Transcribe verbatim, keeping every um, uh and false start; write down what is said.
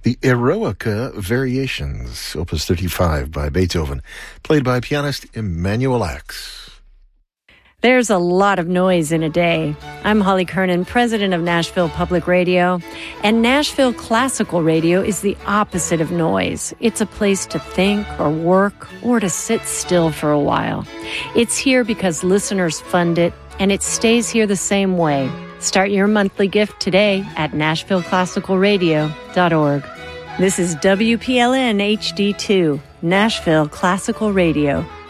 the Eroica Variations, Opus thirty-five by Beethoven, played by pianist Emanuel Ax. There's a lot of noise in a day. I'm Holly Kernan, president of Nashville Public Radio, and Nashville Classical Radio is the opposite of noise. It's a place to think or work or to sit still for a while. It's here because listeners fund it, and it stays here the same way. Start your monthly gift today at nashville classical radio dot org. This is W P L N H D two, Nashville Classical Radio.